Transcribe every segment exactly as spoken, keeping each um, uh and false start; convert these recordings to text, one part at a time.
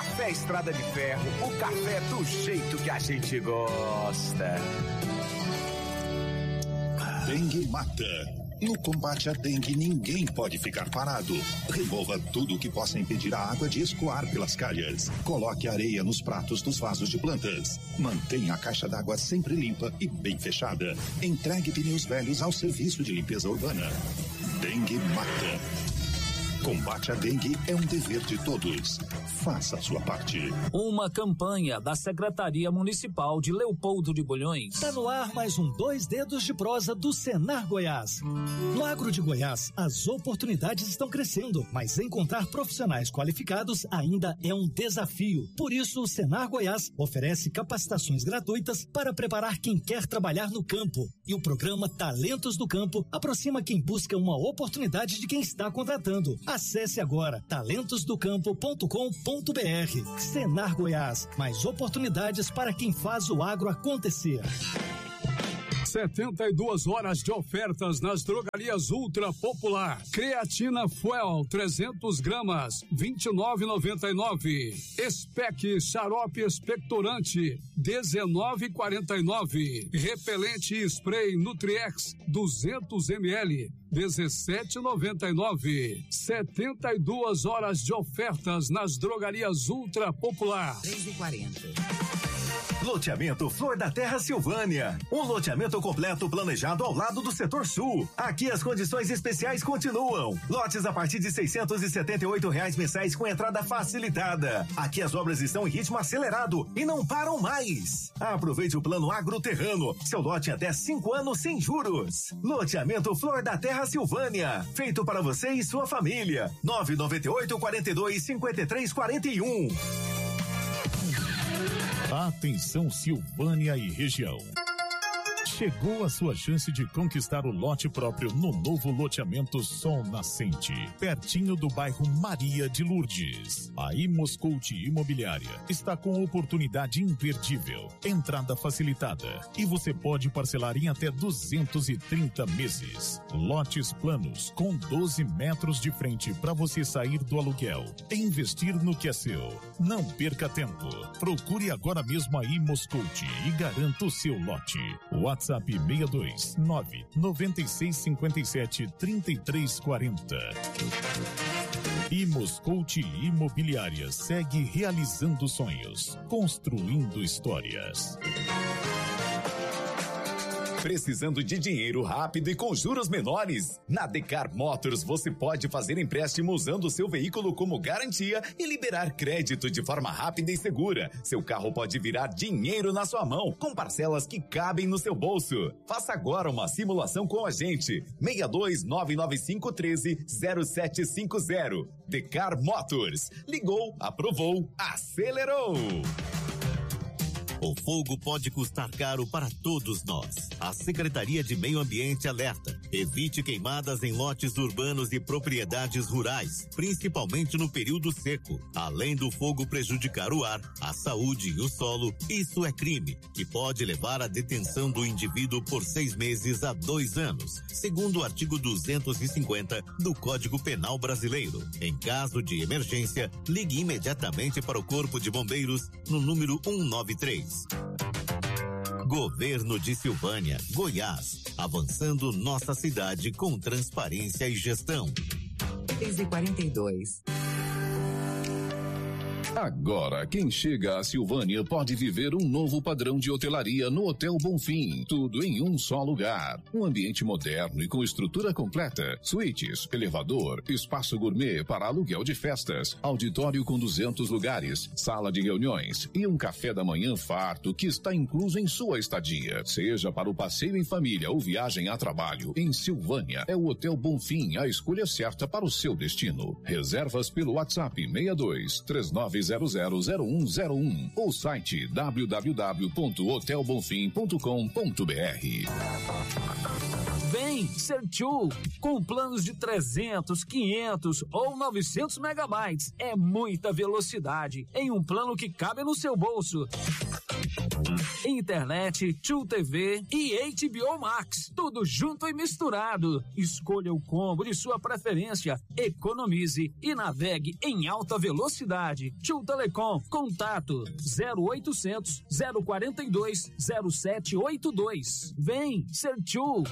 Café Estrada de Ferro, o café do jeito que a gente gosta. Dengue mata. No combate à dengue, ninguém pode ficar parado. Remova tudo que possa impedir a água de escoar pelas calhas. Coloque areia nos pratos dos vasos de plantas. Mantenha a caixa d'água sempre limpa e bem fechada. Entregue pneus velhos ao serviço de limpeza urbana. Dengue mata. Combate à dengue é um dever de todos. Faça a sua parte. Uma campanha da Secretaria Municipal de Leopoldo de Bulhões. Tá no ar mais um Dois Dedos de Prosa do Senar Goiás. No agro de Goiás, as oportunidades estão crescendo, mas encontrar profissionais qualificados ainda é um desafio. Por isso, o Senar Goiás oferece capacitações gratuitas para preparar quem quer trabalhar no campo. E o programa Talentos do Campo aproxima quem busca uma oportunidade de quem está contratando. Acesse agora talentos do campo ponto com ponto br. Senar Goiás, mais oportunidades para quem faz o agro acontecer. setenta e duas horas de ofertas nas drogarias Ultra Popular. Creatina Fuel trezentos gramas, vinte e nove reais e noventa e nove. Spec xarope expectorante, dezenove reais e quarenta e nove. Repelente Spray Nutriex duzentos mililitros, dezessete reais e noventa e nove. setenta e duas horas de ofertas nas drogarias Ultra Popular. três e quarenta. Loteamento Flor da Terra Silvânia. Um loteamento completo planejado ao lado do setor sul. Aqui as condições especiais continuam. Lotes a partir de seiscentos e setenta e oito reais mensais com entrada facilitada. Aqui as obras estão em ritmo acelerado e não param mais. Aproveite o plano Agroterrano. Seu lote em até cinco anos sem juros. Loteamento Flor da Terra Silvânia. Feito para você e sua família. nove nove oito, quarenta e dois, cinquenta e três, quarenta e um. Atenção Silvânia e região. Chegou a sua chance de conquistar o lote próprio no novo loteamento Sol Nascente, pertinho do bairro Maria de Lourdes. A Imoscout Imobiliária está com oportunidade imperdível, entrada facilitada e você pode parcelar em até duzentos e trinta meses. Lotes planos com doze metros de frente para você sair do aluguel e investir no que é seu. Não perca tempo. Procure agora mesmo a Imoscout e garanta o seu lote. WhatsApp seis dois nove, nove seis cinco sete, três três quatro zero. Imoscout Imobiliária segue realizando sonhos, construindo histórias. Precisando de dinheiro rápido e com juros menores? Na Decar Motors você pode fazer empréstimo usando o seu veículo como garantia e liberar crédito de forma rápida e segura. Seu carro pode virar dinheiro na sua mão, com parcelas que cabem no seu bolso. Faça agora uma simulação com a gente. seis dois nove nove cinco, três zero sete cinco zero. Decar Motors. Ligou, aprovou, acelerou. O fogo pode custar caro para todos nós. A Secretaria de Meio Ambiente alerta. Evite queimadas em lotes urbanos e propriedades rurais, principalmente no período seco. Além do fogo prejudicar o ar, a saúde e o solo, isso é crime, que pode levar à detenção do indivíduo por seis meses a dois anos, segundo o artigo duzentos e cinquenta do Código Penal Brasileiro. Em caso de emergência, ligue imediatamente para o Corpo de Bombeiros no número cento e noventa e três. Governo de Silvânia, Goiás, avançando nossa cidade com transparência e gestão. três e quarenta e dois. Agora, quem chega a Silvânia pode viver um novo padrão de hotelaria no Hotel Bonfim. Tudo em um só lugar. Um ambiente moderno e com estrutura completa. Suítes, elevador, espaço gourmet para aluguel de festas, auditório com duzentos lugares, sala de reuniões e um café da manhã farto que está incluso em sua estadia. Seja para o passeio em família ou viagem a trabalho, em Silvânia é o Hotel Bonfim a escolha certa para o seu destino. Reservas pelo WhatsApp seis dois três nove zero zero zero um zero um ou site w w w ponto hotel bonfim ponto com ponto b r. Vem ser Tchu, com planos de trezentos, quinhentos ou novecentos megabytes. É muita velocidade em um plano que cabe no seu bolso. Internet, Tchu T V e H B O Max, tudo junto e misturado. Escolha o combo de sua preferência, economize e navegue em alta velocidade. Tchu Telecom, contato zero oitocentos, zero quarenta e dois, zero sete oito dois. Vem ser Tchu.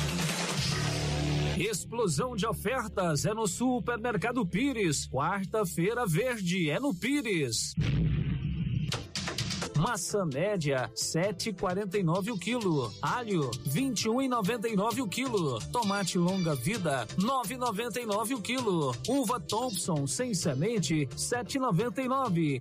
Explosão de ofertas é no Supermercado Pires. Quarta-feira verde é no Pires. Maçã média sete e quarenta e nove o quilo. Alho vinte e um e noventa e nove o quilo. Tomate longa vida nove e noventa e nove o quilo. Uva Thompson sem semente sete e noventa e nove.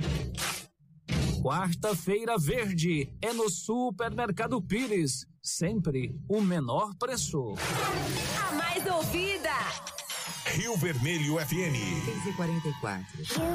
Quarta-feira verde é no Supermercado Pires. Sempre o menor preço. A mais ouvida. Rio Vermelho F M. seis e quarenta e quatro.